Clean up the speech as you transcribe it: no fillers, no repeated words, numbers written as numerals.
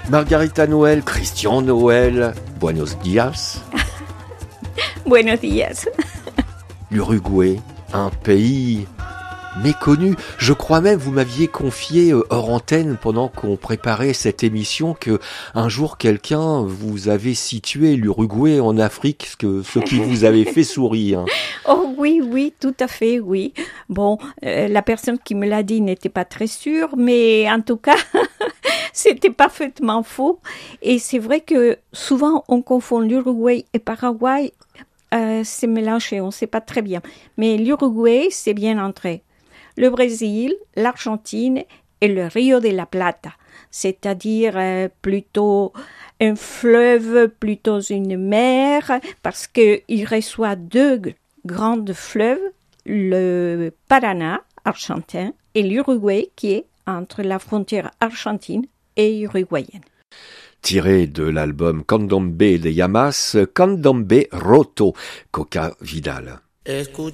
Margarita Noël, Christian Noël, buenos dias. Buenos días. L'Uruguay, un pays méconnu. Je crois même, vous m'aviez confié hors antenne pendant qu'on préparait cette émission que un jour quelqu'un vous avait situé l'Uruguay en Afrique, ce qui vous avait fait sourire. Oh oui, tout à fait, oui. Bon, la personne qui me l'a dit n'était pas très sûre, mais en tout cas, c'était parfaitement faux. Et c'est vrai que souvent on confond l'Uruguay et Paraguay. C'est mélangé, on ne sait pas très bien. Mais l'Uruguay, c'est bien entré. Le Brésil, l'Argentine et le Rio de la Plata, c'est-à-dire plutôt un fleuve, plutôt une mer, parce qu'il reçoit deux grands fleuves, le Paraná, argentin, et l'Uruguay, qui est entre la frontière argentine et uruguayenne. Tiré de l'album Candombe de Llamas, Candombe Roto, Coca Vidal. Escucha